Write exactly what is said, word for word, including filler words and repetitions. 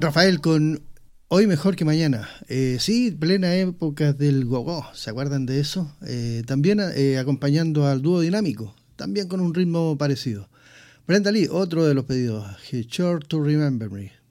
Rafael con Hoy Mejor que Mañana. Eh, sí, plena época del go-go, ¿se acuerdan de eso? Eh, también eh, acompañando al dúo dinámico, también con un ritmo parecido. Brenda Lee, otro de los pedidos, He's Sure to Remember Me.